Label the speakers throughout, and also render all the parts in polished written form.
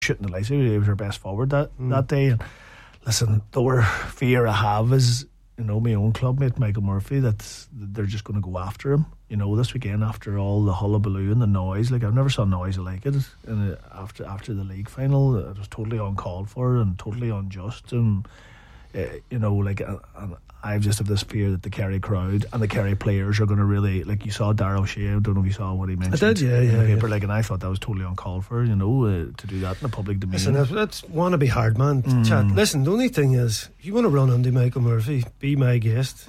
Speaker 1: shooting the lights out. He was our best forward that day. And listen, the only fear I have is, my own clubmate Michael Murphy, that they're just going to go after him. This weekend, after all the hullabaloo and the noise, I've never saw noise like it. And after the league final, it was totally uncalled for and totally unjust. And and I just have this fear that the Kerry crowd and the Kerry players are going to really, you saw Darryl Shea, I don't know if you saw what he mentioned.
Speaker 2: I did, yeah.
Speaker 1: Paper, and I thought that was totally uncalled for, to do that in the public domain.
Speaker 2: Listen, that's want to be hard, man. Chat. Listen, the only thing is, if you want to run into Michael Murphy, be my guest.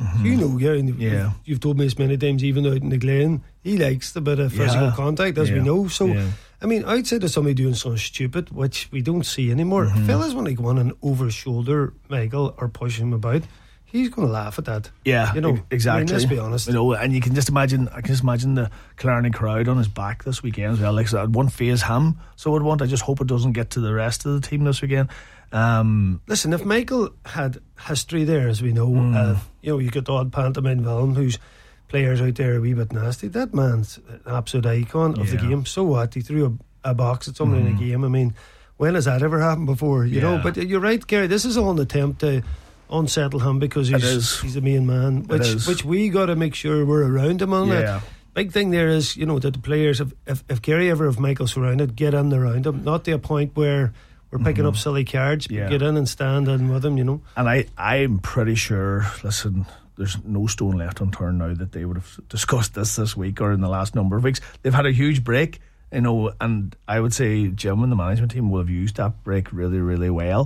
Speaker 2: You've told me this many times, even out in the Glen, he likes the bit of physical contact, as we know. So, outside of somebody doing something stupid, which we don't see anymore, fellas want to go on and over his shoulder Michael or push him about, he's going to laugh at that.
Speaker 1: Yeah, exactly.
Speaker 2: Let's be honest.
Speaker 1: And you can just imagine, the Killarney crowd on his back this weekend as well. I'd want phase him, so I just hope it doesn't get to the rest of the team this weekend.
Speaker 2: Listen, if Michael had history there, as we know, you got the odd pantomime villain whose players out there are a wee bit nasty. That man's an absolute icon of the game. So what? He threw a box at someone in a game. I mean, when has that ever happened before? You know, but you're right, Gary. This is all an attempt to unsettle him because he's the main man, which we got to make sure we're around him on that. Big thing there is, that the players, if Gary ever have Michael surrounded, get in around him, not to a point where we're picking up silly cards, but get in and stand in with him,
Speaker 1: And I'm pretty sure, listen, there's no stone left unturned now that they would have discussed this week or in the last number of weeks. They've had a huge break, and I would say Jim and the management team will have used that break really, really well.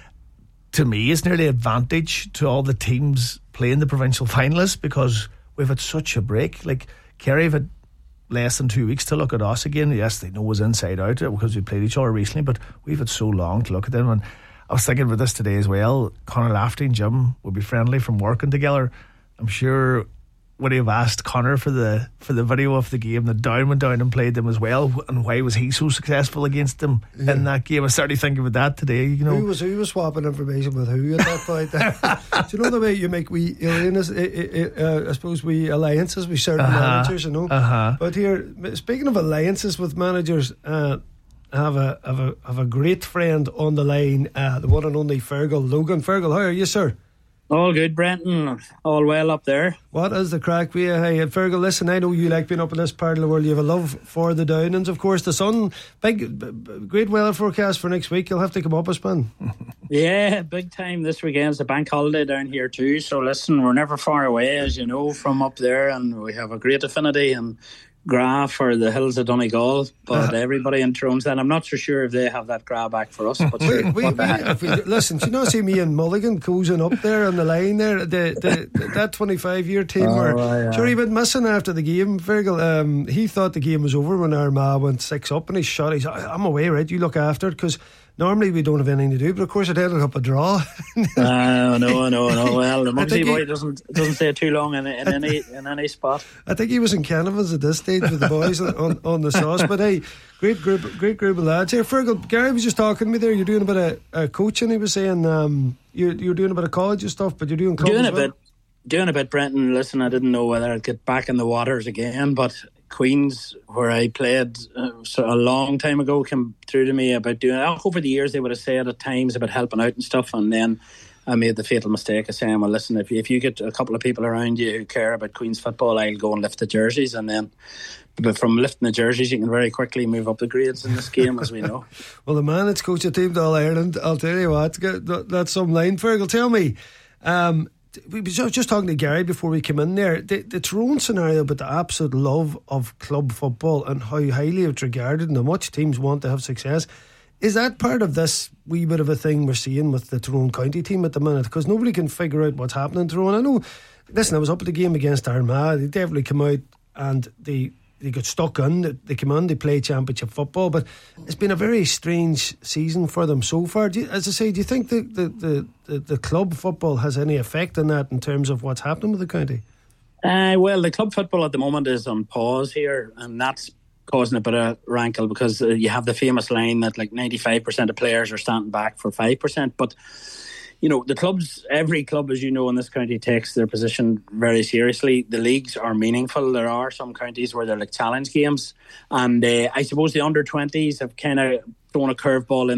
Speaker 1: To me, it's nearly an advantage to all the teams playing the provincial finalists because we've had such a break. Kerry have had less than 2 weeks to look at us again. Yes, they know us inside out because we played each other recently, but we've had so long to look at them. And I was thinking about this today as well. Conor Lafferty and Jim will be friendly from working together. I'm sure would he have asked Conor for the video of the game that Down went down and played them as well, and why was he so successful against them in that game? I started thinking about that today.
Speaker 2: Who was swapping information with who at that point? Do you know the way you make I suppose alliances with certain managers, But here, speaking of alliances with managers, I have a great friend on the line, the one and only Fergal Logan. Fergal, how are you, sir?
Speaker 3: All good, Brenton. All well up there.
Speaker 2: What is the crack with you? Hey, Fergal, listen, I know you like being up in this part of the world. You have a love for the Downlands, of course. The sun, great weather forecast for next week. You'll have to come up a spin.
Speaker 3: Yeah, big time this weekend. It's a bank holiday down here too. So listen, we're never far away, as you know, from up there, and we have a great affinity and Graph or the hills of Donegal, but everybody in Tyrone's then. I'm not so sure if they have that gra back for us. But
Speaker 2: listen, do you not see me and Mulligan coozing up there on the line there? That 25-year team sure he went missing after the game. Fergal, he thought the game was over when Armagh went 6 up, and he shot. He's, I'm away, right? You look after it because normally we don't have anything to do, but of course it ended up a draw.
Speaker 3: No. Well, the Mugsy boy doesn't stay too long in any spot.
Speaker 2: I think he was in Canavans at this stage with the boys on the sauce. But hey, great group of lads here. Fergal, Gary was just talking to me there. You're doing a bit of coaching. He was saying you're doing a bit of college and stuff, but you're doing club as well.
Speaker 3: Doing a bit, Brenton. Listen, I didn't know whether I'd get back in the waters again, but Queen's, where I played a long time ago, came through to me about doing it. Over the years they would have said at times about helping out and stuff, and then I made the fatal mistake of saying, well listen, if you get a couple of people around you who care about Queen's football, I'll go and lift the jerseys, and then from lifting the jerseys you can very quickly move up the grades in this game, as we know. Well,
Speaker 2: the man that's coached a team to All Ireland, I'll tell you what, that's some line. Fergal, tell me, we were just talking to Gary before we came in there, the Tyrone scenario, but the absolute love of club football and how highly it's regarded and how much teams want to have success. Is that part of this wee bit of a thing we're seeing with the Tyrone County team at the minute? Because nobody can figure out what's happening in Tyrone. I know, listen, I was up at the game against Armagh. They definitely come out and they got stuck in. They came on, they play championship football, but it's been a very strange season for them so far. Do you think the club football has any effect on that in terms of what's happening with the county?
Speaker 3: Well, the club football at the moment is on pause here, and that's causing a bit of rankle because you have the famous line that like 95% of players are standing back for 5%, but you know, the clubs, every club, as you know, in this county takes their position very seriously. The leagues are meaningful. There are some counties where they're like challenge games, and I suppose the under-20s have kind of thrown a curveball in